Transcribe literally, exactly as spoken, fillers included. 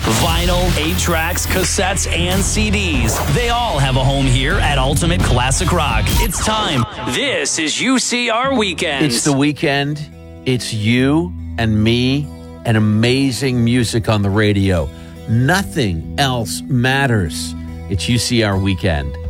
Vinyl, eight tracks, cassettes, and C Ds. They all have a home here at Ultimate Classic Rock. It's time. This is U C R Weekend. It's the weekend. It's you and me and amazing music on the radio. Nothing else matters. It's U C R Weekend.